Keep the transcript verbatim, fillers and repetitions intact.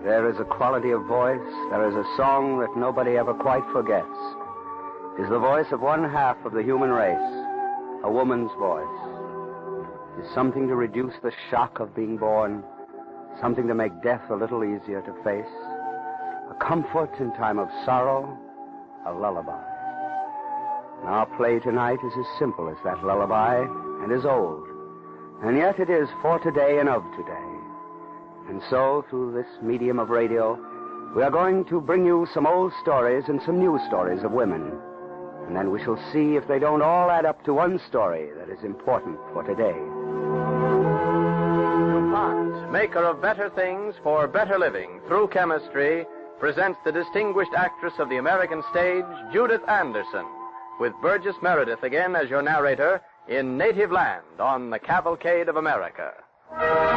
there is a quality of voice, there is a song that nobody ever quite forgets. It is the voice of one half of the human race, a woman's voice. It is something to reduce the shock of being born, something to make death a little easier to face, a comfort in time of sorrow, a lullaby. And our play tonight is as simple as that lullaby and as old, and yet it is for today and of today. And so, through this medium of radio, we are going to bring you some old stories and some new stories of women. And then we shall see if they don't all add up to one story that is important for today. DuPont, maker of better things for better living through chemistry, presents the distinguished actress of the American stage, Judith Anderson, with Burgess Meredith again as your narrator in Native Land on the Cavalcade of America.